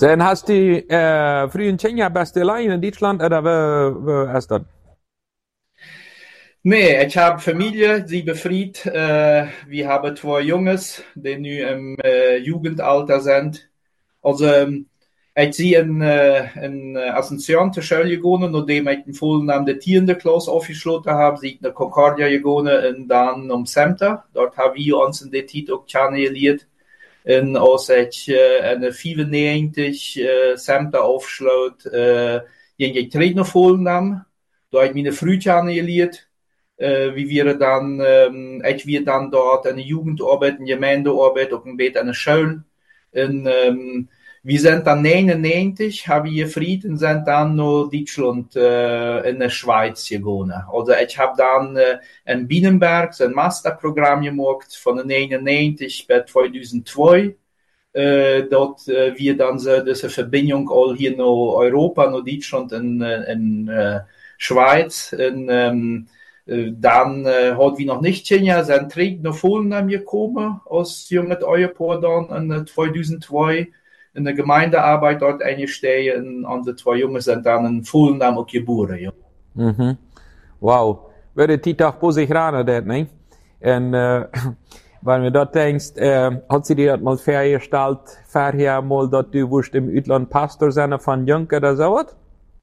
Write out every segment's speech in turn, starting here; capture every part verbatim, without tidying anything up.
Dann hast du äh, früher in Kenia bist du allein in Deutschland oder wo, wo ist das? Nee, ich habe Familie, sie befried. Äh, wir haben zwei Jungs, die nu im äh, Jugendalter sind. Also, ähm, ich zie in, äh, in äh, Asunción zur Schule gegangen, nachdem ich in Volendam de tiende Klasse aufgeschlossen habe, sie in der Concordia gegangen und dann um Center. Dort haben wir uns in der Zeit auch kennengelernt. Und als ich äh, in vierundnegentig äh, Center aufschloot, äh, ging ich terug nach Volendam. Da habe ich meine Frau kennengelernt. Äh, wie wir dann, ähm, ich wir dann dort eine Jugendarbeit, eine Gemeindearbeit, auch ein bisschen eine Schule. Und, ähm, wir sind dann neunundneunzig, haben wir Frieden, sind dann nach Deutschland, äh, in der Schweiz gegangen. Also ich habe dann äh, in Bienenberg ein Masterprogramm gemacht von neunundneunzig bis zweitausendzwei. Äh, dort äh, wir dann so diese Verbindung all hier nach Europa, nach Deutschland und äh, in äh, Schweiz. Und, ähm, äh, dann äh, hat wir noch nicht Kenia, sind Krieg nach Volendam gekommen, als junge Ehepaar dann in zweitausendzwei in der Gemeindearbeit dort eingestellt und unsere zwei Jungs sind dann in Volendam auch geboren. Ja. Mhm. Wow. Würde die Tag po sich ran, das, ne? Und, äh, wenn du dort denkst, äh, hat sie dir das mal vorgestellt, vorher mal, dass du wusst im Utland Pastor sein von Jung oder sowas?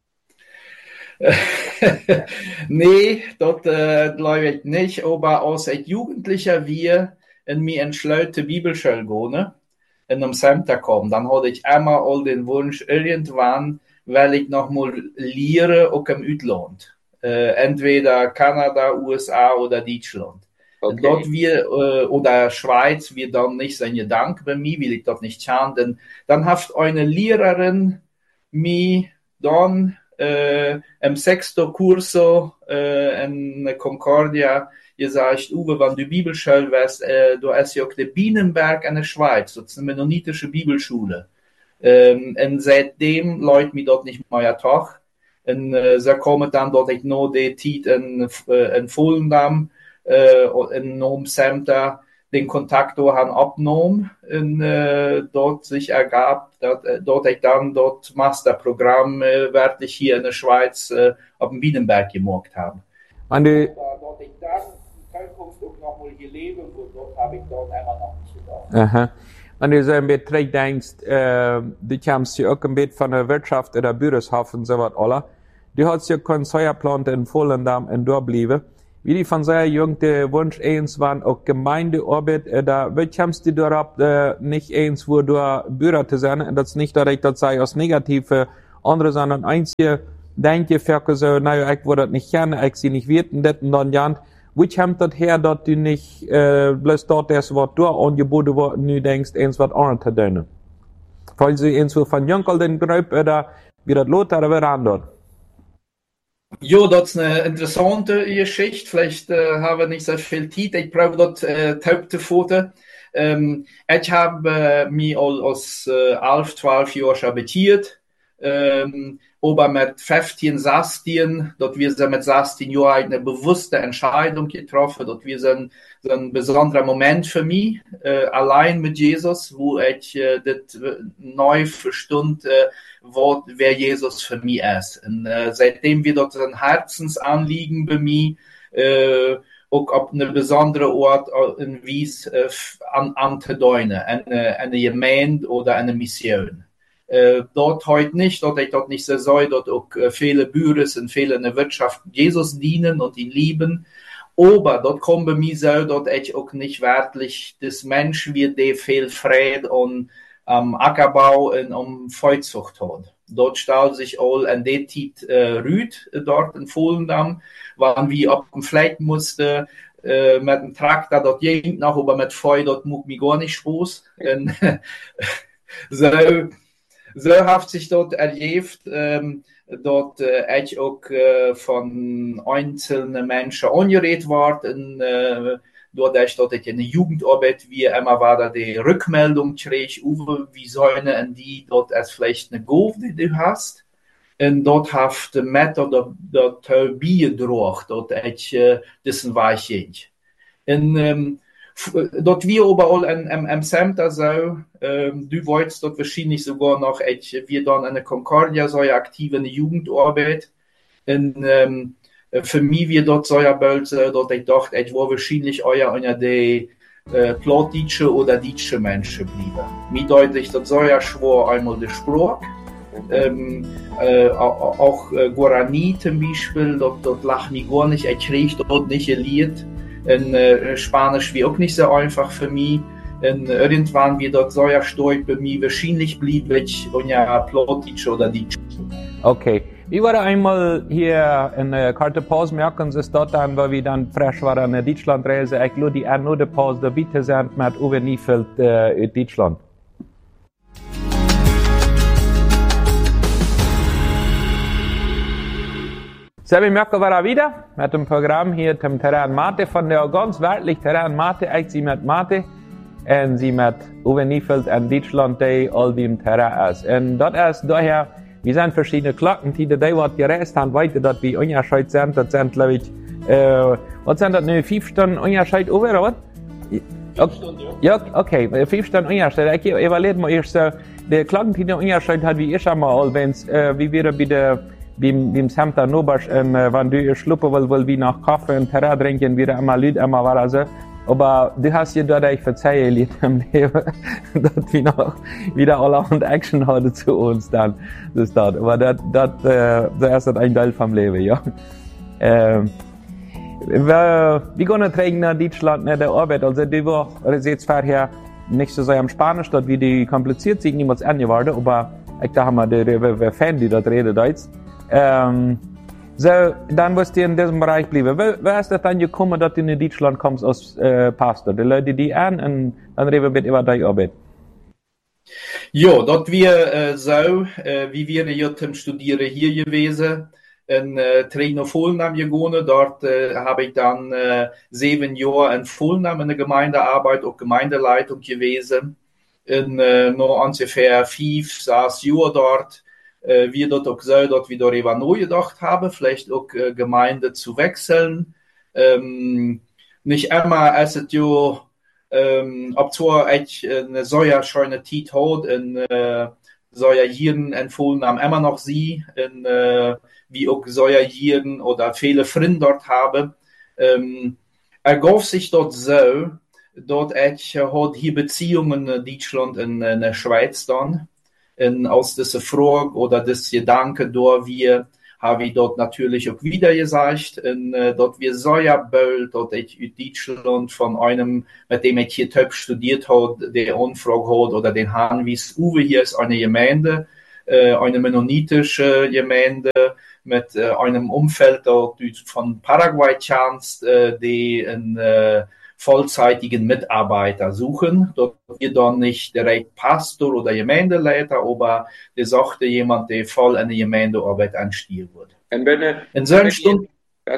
Nee, das äh, glaube ich nicht, aber als ich Jugendlicher wir in mir entschleute Bibelschule gehen, in einem Center kommen, dann hatte ich immer all den Wunsch, irgendwann, weil ich noch mal lehre, auch im Utland. Äh, entweder Kanada, U S A oder Deutschland. Okay. Und dort wir, äh, oder Schweiz, wir dann nicht sein Gedanke bei mir, will ich das nicht schauen, denn dann hat eine Lehrerin mir dann äh, im sechsten Kurso äh, in Concordia gesagt, Uwe, wenn du Bibelschule wärst, äh, du hast ja auch den Bienenberg in der Schweiz, das ist eine mennonitische Bibelschule. Ähm, und seitdem läuft mir dort nicht mehr Tag. Und äh, so kommen dann dort ich noch die Zeit in, äh, in Volendam, äh, in Nom Center, den Kontakt haben abgenommen und äh, dort sich ergab, dass äh, dort ich dann dort Masterprogramm äh, wirklich hier in der Schweiz äh, auf dem Bienenberg gemacht habe. Und du, Dort ich dann Zukunft auch noch mal hier lebe, wo dort habe ich dort immer noch nicht gedacht. aha. Wenn du so ein bisschen zurückdenkst, äh, du kommst ja auch ein bisschen von der Wirtschaft oder Bürgerschaft und so was, oder? Du hast ja keinen Steuerplan in Volendam und dort bleiben. Wie die von sehr jung der Wunsch eins waren, auch Gemeindearbeit, oder wie kommst du darauf, äh, nicht eins, wo du Bürger zu sein, und das nicht, dass ich das sei, aus negativ für andere, sondern einzige, denke, für so, naja, ich würde das nicht gerne, ich sie nicht wirten, das und dann, ja, wie kommt das her, dass du nicht, äh, bloß dort das, was du angeboten wird, nu denkst, eins, was anderes zu tun? Weil sie eins, wo von Junkel den Grupp, oder wie das Lothar, oder wer anders? Ja, das ist eine interessante Geschichte. Vielleicht äh, haben wir nicht so viel Zeit. Ich brauche dort äh, Hauptfoto. Ähm, ich habe äh, mich als äh, elf, zwölf Jahre habitiert. Ähm, aber mit fünfzehn, sechzehn, dort wir sind mit sechzehn Jahren eine bewusste Entscheidung getroffen. Dort wir sind so ein besonderer Moment für mich, äh, allein mit Jesus, wo ich äh, das äh, neu verstund, äh, wo, wer Jesus für mich ist. Und äh, seitdem wir dort ein Herzensanliegen bei mir, äh, auch auf eine besondere Ort in Wies äh, an, anzudeuten, eine, eine Gemeinde oder eine Mission. Äh, dort heute nicht, dort ich dort nicht so soll, dort auch äh, viele Bürger und viele in der Wirtschaft Jesus dienen und ihn lieben. Aber dort kommt bei mir so, dort ich auch nicht wirklich das Mensch wird, der viel Frieden und am um, Ackerbau und um Feutzucht hat. Dort stellt sich all an der Zeit äh, Rüd, äh, dort in Volendam, wann wir auf dem Fleck musste, äh, mit dem Traktor dort ging noch, aber mit Feu dort muck mir gar nicht Spaß. Und, so, so hat sich dort erlebt, ähm, dort äh, ich auch äh, von einzelnen Menschen angeredet worden, äh, doordat dat ik in de Jugendarbeit wie immer war da die Rückmeldung krieg, Uwe, wie sollen die dort als vielleicht eine Golf, die du hast. Und dort hat de Methode dat beigedragen, dat ik uh, dessen war ging. En um, dort wir überall in, im, im Center so, ähm, du wolltest dort wahrscheinlich sogar noch, ich, wir dann in der Concordia so aktiv in der Jugendarbeit. Und, ähm, für mich wir dort so ja bald so, dort ich dachte, ich war wahrscheinlich euer einer der äh, plattdeutsche oder deutsche Menschen blieben. Mir deutlich, dort so ja schwer einmal der Spruch. Ähm, äh, auch, auch äh, Guarani zum Beispiel, dort, dort lacht mich gar nicht, ich krieg dort nicht ein Lied. In äh, Spanisch wie auch nicht so einfach für mich. Und irgendwann wird dort so ja stark bei mir, wahrscheinlich blieb ich und ja Plattdeutsch oder Deutsch. Okay. Wir waren einmal hier in der Karte Pause merken, ist dort dann, weil wir dann frisch waren in Deutschlandreise, ich glaube, die nur die Pause da bitte sind mit Uwe Niefeld äh, in Deutschland. So, wir merken wir wieder mit dem Programm hier zum Terrain Mate von der ganz weltlich Terrain Mate, ich sie mit Mate und sie mit Uwe Niefeld in Deutschland, die all dem Terrain ist. Und das ist daher, wir sind verschiedene Glocken, die die was gereist haben, weiter, dass wir unterschied sind, das sind, glaube ich, äh, was sind das, ne, fünf Stunden Unterschied über, oder was? Fünf Stunden, ja. Ja, okay, fünf Stunden Unterschied. Ich überlege mal erst, äh, die Glocken, die der Unterschied hat, wie ich einmal, wenn's, äh, wie wir bei der, beim, beim Samter Nobasch, ähm, wenn du schluppen will, will wie nach Kaffee und Terra trinken, wieder immer Lüd, immer war so. Aber du hast ja dort, ich verzeihe, Lied im Leben, dass wir noch wieder allerhand Action hatten zu uns dann. Das dort. Aber das, das, äh, das ist ein Teil vom Leben, ja. Ähm, wir, wir gehen trägen nach Deutschland, nach der Arbeit. Also, die war jetzt vorher nicht so sehr am Spanisch, dort wie die kompliziert sind, niemals angeworden, aber ich dachte mal, die, die, die Fan, die dort reden, Deutsch. Ähm, so, dann wirst du in diesem Bereich bleiben. Wer ist das dann gekommen, dass du in Deutschland kommst als äh, Pastor? Die Leute, die an, und dann reden wir über deine Arbeit. Ja, dort wir äh, so, äh, wie wir hier zum Studieren hier gewesen, in äh, Trino Volnam gegangen. Dort äh, habe ich dann äh, sieben Jahre in Volnam in der Gemeindearbeit und Gemeindeleitung gewesen. In äh, noch ungefähr fünf, sechs Jahre dort. Äh, wir dort auch so, dort wieder darüber neu gedacht haben, vielleicht auch äh, Gemeinde zu wechseln. Ähm, nicht immer ist es ja, ähm, ob zwar ich eine so ja schöne Zeit hat, in äh, so ja Jahren empfohlen haben, immer noch sie, in, äh, wie auch so ja Jahren oder viele Freunde dort habe. Ähm, ergab sich dort so, dort ich äh, hat hier Beziehungen in Deutschland und in der Schweiz dann. Und aus dieser Frage oder des Gedanke, da wir, habe ich dort natürlich auch wieder gesagt, und, äh, dort wir so ja bald, dort ich in Deutschland von einem, mit dem ich hier Töpf studiert habe, der Anfrage hat, oder den Hanwies Uwe, hier ist eine Gemeinde, äh, eine mennonitische Gemeinde, mit äh, einem Umfeld dort von Paraguay chance, äh, die in, äh, vollzeitigen Mitarbeiter suchen. Dort wird dann nicht direkt Pastor oder Gemeindeleiter, aber der sagte jemand, der voll in die Gemeindearbeit anstehen wird. Und wenn, in solchen Stunden,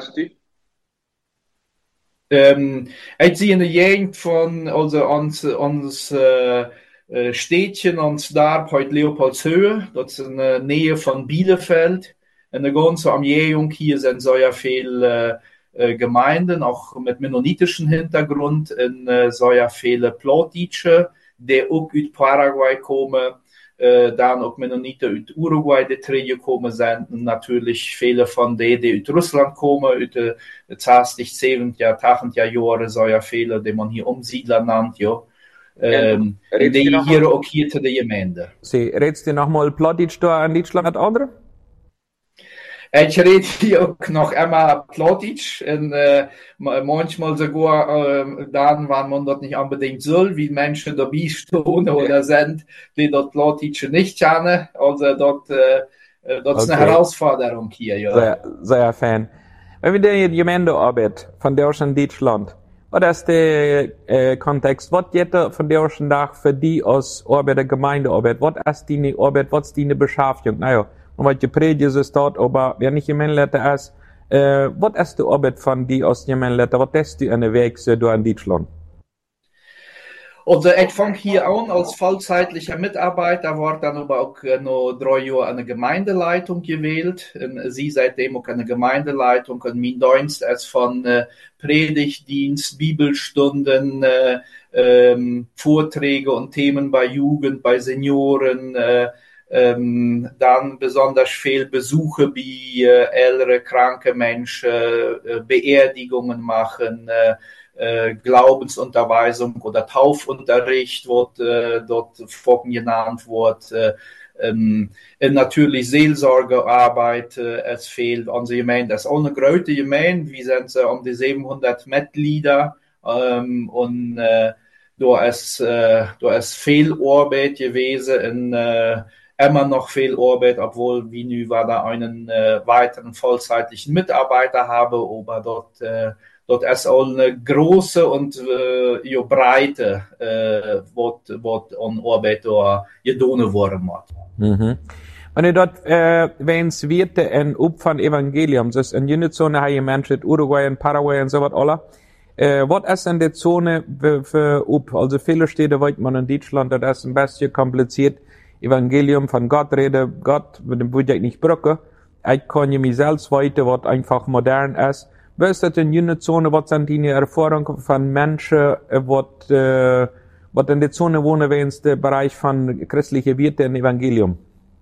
ähm, ich sehe in der Gegend von, also uns, uns äh, Städtchen, uns da, heute Leopoldshöhe, das ist in der Nähe von Bielefeld. In der ganzen Umgehung hier sind so ja viel äh, Gemeinden, auch mit mennonitischen Hintergrund, in äh, so ja viele Plattdeutsche, die auch aus Paraguay kommen, äh, dann auch Mennoniten aus Uruguay, die drei gekommen sind, und natürlich viele von denen, die aus Russland kommen, aus den zwanzigsten, siebzigsten, achtziger Jahre, so ja viele, die man hier Umsiedler nennt, ja. Ähm, ja, die hier auch hier zu der Gemeinde. Sie, redest du nochmal Plattdeutsch da in Deutschland mit anderen? Ich rede hier auch noch immer Plattdeutsch, und äh, manchmal sogar äh, dann, wenn man das nicht unbedingt soll, wie Menschen dabei stehen oder sind, die dort Plattdeutsch nicht kennen. Also dort, äh, das ist okay. Eine Herausforderung hier, ja. Sehr, sehr Fan. Wenn wir die Gemeindearbeit von der in Deutschland, was ist der äh, Kontext? Was geht da von der Tag für die als Arbeit, Gemeindearbeit? Was ist deine Arbeit? Was ist deine Beschäftigung? Naja, wat je predigt is dort, aber wenn ich Gemeindeleiter ist, äh, was ist die Arbeit von die aus Gemeindeleiter? Was ist die in der Weg so in Deutschland? Also ich fange hier an als vollzeitlicher Mitarbeiter, war dann aber auch noch drei Jahre eine Gemeindeleitung gewählt. Und sie seitdem auch eine Gemeindeleitung und mein Dienst ist von äh, Predigtdienst, Bibelstunden, äh, ähm, Vorträge und Themen bei Jugend, bei Senioren, äh, ähm, dann besonders viel Besuche bei äh, ältere, kranke Menschen, äh, Beerdigungen machen, äh, Äh, Glaubensunterweisung oder Taufunterricht wird äh, dort vorhin genannt wird. Äh, ähm, natürlich Seelsorgearbeit, äh, es fehlt unsere Gemeinde. Das ist auch eine große Gemeinde. Wir sind äh, um die siebenhundert Mitglieder ähm, und äh, da ist, äh, da ist viel Arbeit gewesen und äh, immer noch viel Arbeit, obwohl wir nu war da einen äh, weiteren vollzeitlichen Mitarbeiter habe, aber dort äh, dort ist auch eine große und äh, ja, breite äh, wat, wat an Arbeit da gedonen worden hat. Mhm. Wenn ihr dort, äh, wenn's wird, ein Up von Evangelium, das ist in jene Zone, haben Menschen in Uruguay und Paraguay und so was alle. Äh, was ist denn die Zone für, für Up? Also viele Städte, weiß man in Deutschland, das ist ein bisschen kompliziert. Evangelium von Gott rede, Gott, mit dem würde ich nicht brücken. Ich kann ja mich selbst weiter, was einfach modern ist. Was ist das in jene Zone, was sind die Erfahrungen von Menschen, was, äh, was in der Zone wohnen, wenn es der Bereich von christliche Werte und Evangelium?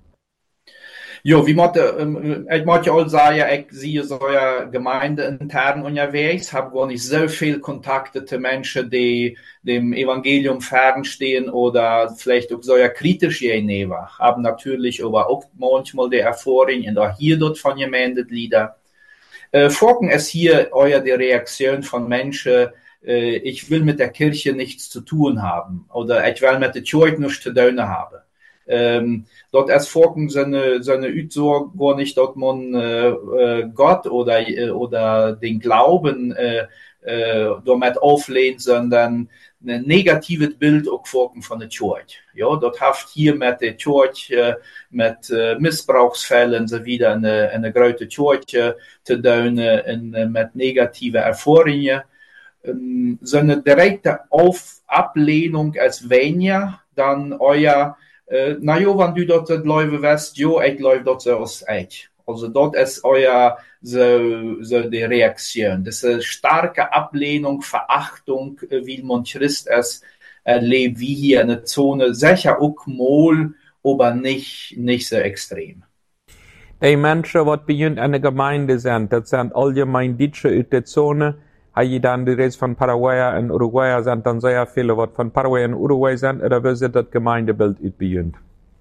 Ja, wie man, ähm, ich möchte auch sagen, ich sehe so ja Gemeinde intern unterwegs, habe gar nicht so viel Kontakte zu Menschen, die dem Evangelium fernstehen oder vielleicht auch so ja kritisch gegenüber. Haben natürlich aber auch manchmal die Erfahrung und auch hier dort von Gemeindegliedern. Äh, Folgen es hier euer die Reaktion von Menschen, äh, ich will mit der Kirche nichts zu tun haben oder ich will mit der Kirche nichts zu tun haben. Ähm, dort ist Folgen seine, seine Aussage gar nicht, dass man äh, Gott oder, äh, oder den Glauben äh, äh, damit auflehnt, sondern ein negatives Bild auch Folgen von der Kirche. Ja, dort haft hier mit der Kirche, äh, mit äh, Missbrauchsfällen so wieder eine, eine große Kirche zu tun, äh, mit negativen Erfahrungen. Ähm, so eine direkte Auf Ablehnung als weniger, dann euer Uh, na jo, wenn du dort läuft west, jo, ich läuft dort so aus euch. Also dort ist euer, so, so die Reaktion. Das ist eine starke Ablehnung, Verachtung, wie man Christ es erlebt, wie hier in der Zone. Sicher auch mal, aber nicht, nicht so extrem. Die Menschen, die bei uns in der Gemeinde sind, das sind allgemein Deutsche in der Zone. Habe dann die Rest von Paraguay und Uruguay sind dann sehr viele, die von Paraguay und Uruguay sind, oder wie sieht das Gemeindebild aus?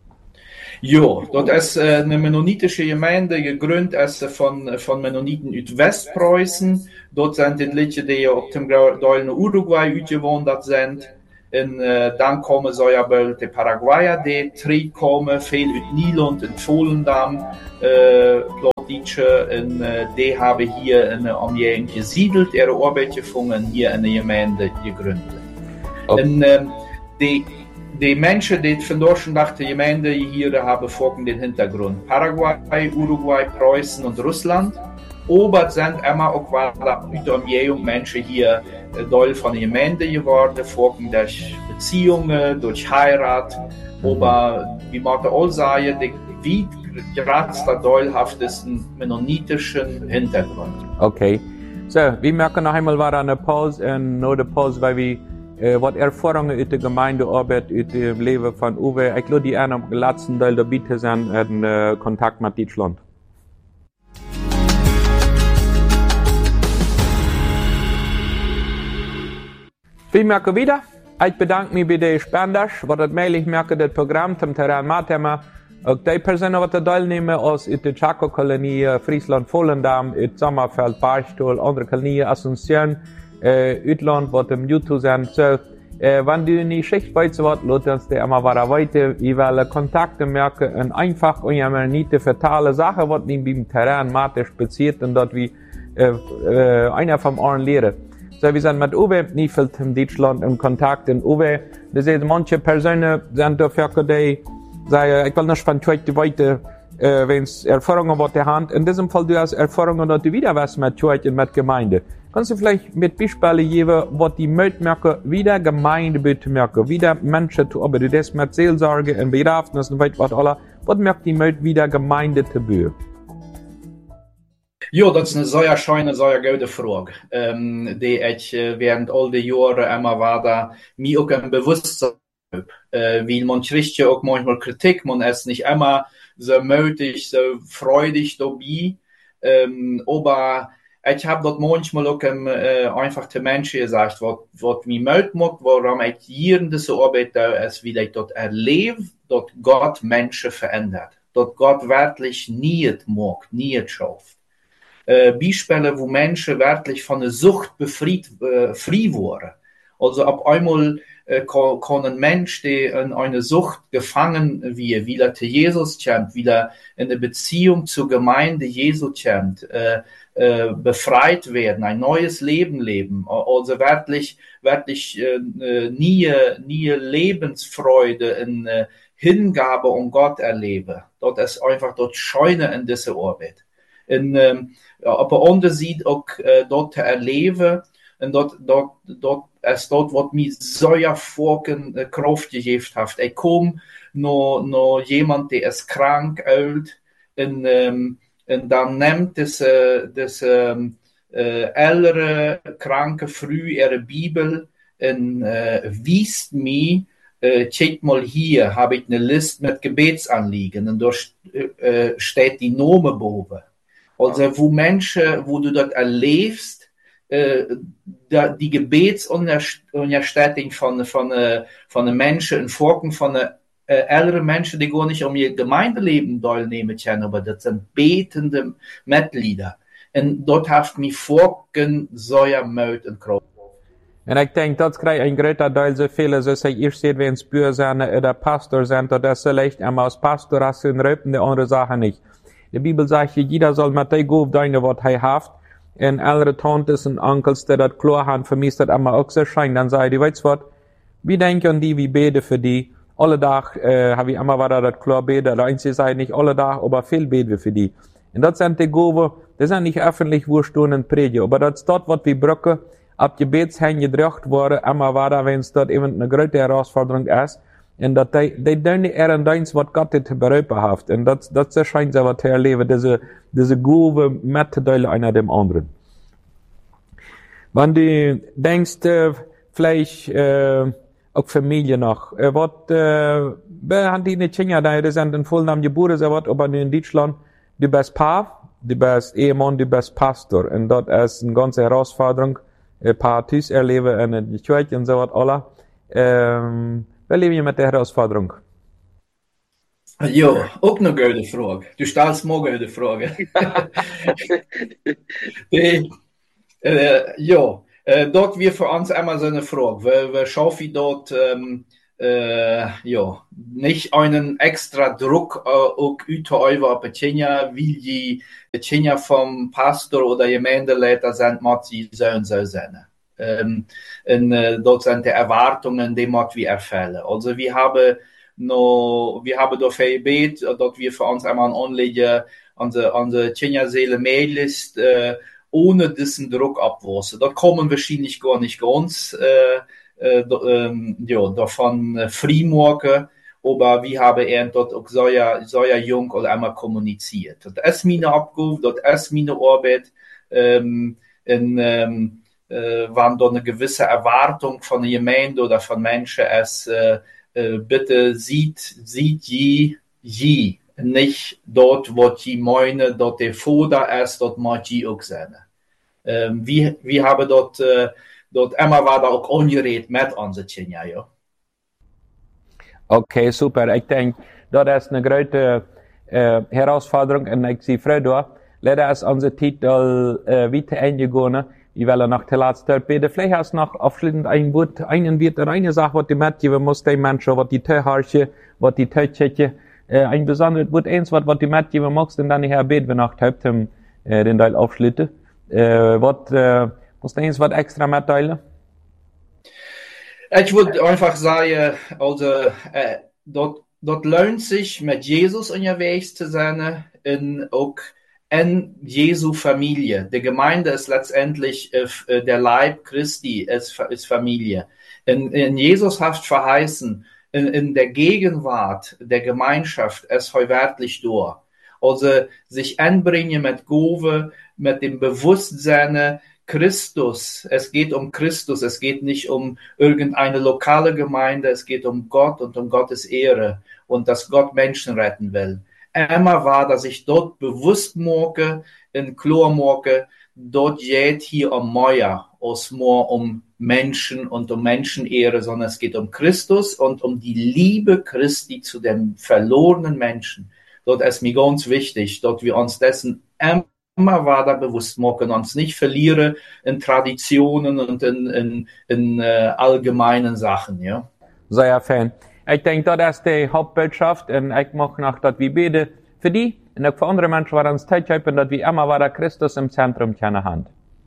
Ja, dort ist äh, eine mennonitische Gemeinde gegründet ist von, von Mennoniten aus Westpreußen. Dort sind die Leute, die auf dem Teil Uruguay ausgewandert sind. Und äh, dann kommen so ja bald die Paraguayer, die drei kommen, viel aus Nilund und Volendam, äh, Plattdeutsche, und äh, die haben hier in der Umgebung gesiedelt, ihre Arbeit gefunden, hier in der Gemeinde gegründet. Okay. Und äh, die, die Menschen, die von Deutschland nach der Gemeinde hier haben, folgenden Hintergrund. Paraguay, Uruguay, Preußen und Russland. Aber sind immer auch aus der Umgebung Menschen hier Teil von der Gemeinde geworden, folgen durch Beziehungen, durch Heirat. Aber wie man auch sagen, wie gerade der teilhaftesten mennonitischen Hintergrund. Okay. So, wir merken noch einmal war eine Pause und nach der Pause, weil wir äh, was Erfahrungen in der Gemeindearbeit, in dem Leben von Uwe, ich glaube, die einen am letzten Teil dabei sind, in äh, Kontakt mit Deutschland. Wir merken wieder, ich bedanke mich bei den Spendern, was das mail ich merke, das Programm zum Terrain Matema. Auch die Personen, die teilnehmen aus der Chaco-Kolonie, Friesland, Volendam, Sommerfeld, Barstuhl, andere Kolonien, Asunción, äh, Utland, was im YouTube sind. So, äh, wenn du nicht Schicht weißt, was, lass uns die immer weiter weiter. Ich will Kontakte merken und einfach und ja, nicht die fatale Sache, was nicht beim Terrain Mathe passiert und dort wie, äh, äh, einer vom Ohren lehren. So, wir sind mit Uwe nicht viel in Deutschland in Kontakt. Und Uwe, das sind manche Personen, sind dafür, die sagen, ich will nicht von heute weiter, äh, wenn es Erfahrungen mit der Hand. In diesem Fall, du hast Erfahrungen, dass du wieder was mit Kirche und mit Gemeinde. Kannst du vielleicht mit Beispielen geben, was die Mitmerken, wie der Gemeinde bitte merken, wie der Menschen zu arbeiten, das mit Seelsorge und Begrafnis und weit was alle, was merkt die Mit wie der Gemeinde zu bü? Ja, dat is een zeer schöne, zeer gute Frage, ähm, die ich äh, während all die Jahre immer weiter mir auch ein Bewusstsein habe. Äh, weil man kriegt ja auch manchmal Kritik, man ist nicht immer so mutig, so freudig dabei, ähm, aber ich habe dort manchmal auch äh, einfach den Menschen gesagt, was, was mich mögt macht, warum ich hier in dieser Arbeit da ist, wie ich dort erlebe, dass Gott Menschen verändert, dass Gott wirklich nicht mag, nicht schafft. Äh, Beispiele, wo Menschen wirklich von der Sucht befreit, äh, frei wurden. Also ab einmal äh, kann, kann ein Mensch, der in eine Sucht gefangen wird, wie er zu Jesus kommt, wie er in der Beziehung zur Gemeinde Jesu kommt, äh, äh, befreit werden, ein neues Leben leben. Also wirklich, wirklich äh, nie, nie Lebensfreude in äh, Hingabe um Gott erleben. Dort ist einfach dort Scheune in dieser Arbeit. En um, op een ander ziet ook uh, dat te erleven. En dat, dat, dat is dat wat mij zo'n volken uh, kracht gegeven heeft. Ik kom naar, naar iemand die is krank uit. En, um, en dan neemt deze, deze um, uh, ältere, kranke vrouw ihre Bibel en uh, wijst mij. Uh, check mal hier, habe ich eine Liste mit Gebetsanliegen. Und da uh, steht die Name boven. Also, wo Menschen, wo du dort erlebst, äh, da, die Gebetsunterstützung von, von, von den Menschen in Forken von äh, älteren Menschen, die gar nicht um ihr Gemeindeleben teilnehmen können, aber das sind betende Mitglieder. Und dort hat mich Forken sehr Mut und Kraft. En ik denk dat krijg een groter deel zoveel, zoals ik eerst zei, wenn es Bürger zijn, oder Pastor zijn, dat is vielleicht einmal als Pastor als een Röpen, die andere Sachen nicht. Die Bibel sagt, jeder soll mit dem Gott deine, was er hat. Und ältere Tantes und Onkels, die das klar haben, für mich ist das immer auch so schein. Dann sage ich, weißt du was, wir denken an die, wir beten für die. Alle Tag, äh, habe ich immer wieder das klar beten. Der Einzige sagt nicht alle Tag, aber viel beten wir für die. Und das sind die Gaben, das sind nicht öffentlich, wo stehen und predigen. Aber das ist dort, was wir brauchen, ab Gebetshände gedrückt worden, immer wieder, wenn es dort eben eine große Herausforderung ist. En dat die, die doen niet er en deins wat God dit bereipen heeft. En dat, dat schijnt ze wat te erleven, deze, deze gave met te delen einer dem anderen. Wenn du denkst, äh, vielleicht, äh, auch Familie noch, äh, wat, äh, haben die nicht Kinder, die sind in Vollnamen geboren, so wat, aber in Deutschland, du bist Paar, du bist Ehemann, du bist Pastor. Und das ist eine ganze Herausforderung, äh, Paar Tis erleben in der Kirche und so wat, alle. Ähm, Wie leben wir mit der Herausforderung? Ja, auch eine gute Frage. Du stellst mir eine gute Frage. Die, äh, ja, äh, dort wir für uns immer so eine Frage. Wir, wir schaffen dort ähm, äh, ja, nicht einen extra Druck äh, auch über auf Kinder, wie die Kinder vom Pastor oder Gemeindeleiter sind, muss sie so und so sein. Ähm, en uh, dat zijn de erwartungen die moeten we erfüllen. Also wir haben no, wir haben dafür gebet, dass wir für uns einmal anlegen, unsere, unsere Kinderseele-Mail-List, äh, ohne diesen Druck abwurzeln. Das kommen wahrscheinlich gar nicht ganz, äh, äh, äh, ja, davon äh, freimachen, aber wir haben eben dort auch sehr, sehr jung und einmal kommuniziert. Das ist meine Abgabe, das ist meine Arbeit, ähm, in, ähm, Äh, wann da eine gewisse Erwartung von der Gemeinde oder von Menschen ist, äh, äh, bitte sieht, sieht je, je, nicht dort, wo die meinen, dort der Vater ist, dort muss je auch sein. Ähm, wir, wir haben dort, äh, dort immer war da auch angeredet mit unseren Kindern, ja. Okay, super. Ich denke, das ist eine große äh, Herausforderung und ich sehe froh da. Leider ist unser Titel äh, weiter eingegangen. Ich will noch der letzte beten. Vielleicht hast du noch abschließend ein Wort, einen Wort, eine Sache, was du mitgeben musst, den Menschen, was die Teuharche, was die Teuchche, äh, ein besonderes Wort, eins, was, was du mitgeben magst, und dann nachher beten wir noch Hauptem, äh, den Teil aufschlitten. Äh, was, äh, musst du eins, was extra mitteilen? Ich würde einfach sagen, also, äh, dort, dort lohnt sich, mit Jesus unterwegs zu sein, und auch in Jesu Familie. Die Gemeinde ist letztendlich äh, der Leib Christi, ist, ist Familie. In, in Jesus hat verheißen, in, in der Gegenwart der Gemeinschaft ist heuwertlich durch. Also sich anbringen mit Gove, mit dem Bewusstsein Christus. Es geht um Christus, es geht nicht um irgendeine lokale Gemeinde, es geht um Gott und um Gottes Ehre und dass Gott Menschen retten will. Immer war, dass ich dort bewusst morge, in Chlor morge, dort geht hier um Meuer, aus more um Menschen und um Menschenehre, sondern es geht um Christus und um die Liebe Christi zu den verlorenen Menschen. Dort ist mir ganz wichtig, dort wir uns dessen immer weiter bewusst machen, uns nicht verlieren in Traditionen und in, in, in uh, allgemeinen Sachen. Ja. Sehr fein. Ich denke, das ist die Hauptbotschaft und ich mache noch, dass wir beten für die und auch für andere Menschen, die uns Zeit haben, dass wir immer weiter Christus im Zentrum haben.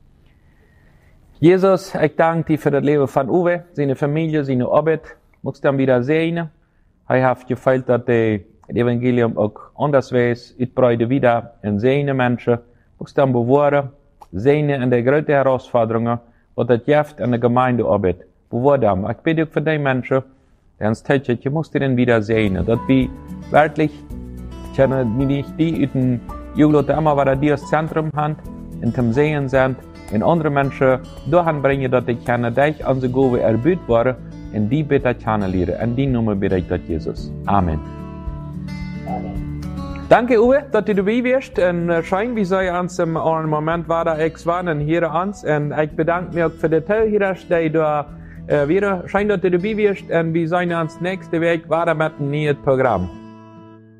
Jesus, ich danke dir für das Leben von Uwe, seine Familie, seine Arbeit. Musst du ihn wieder sehen. Er hat gefällt, dass das Evangelium auch anders weiß, utbreiten wieder in seine Menschen. Musst du ihn bewahren, sehen in der großen Herausforderungen, was das Gift in der Gemeindearbeit. Bewahren ihn. Ich bitte auch für die Menschen, die uns Zeit haben, ich muss den wieder sehen, dass wir wirklich, ich kenne nicht die, die Jugendliche immer wieder die das Zentrum haben, in dem Sehen sind, in andere Menschen dahin bringen, dass ich kann, dich an die Gove erbüht waren, in die bitte kennenlernen. In die Nummer bitte ich das Jesus. Amen. Amen. Danke, Uwe, dass du dabei bist. Und schein, wie soll uns im Moment war da ich war und hier uns. Und ich bedanke mich auch für die Teilhörer, die da äh, wieder schein, dass du dabei bist. Und wir sehen uns nächste Woche weiter mit einem neuen Programm.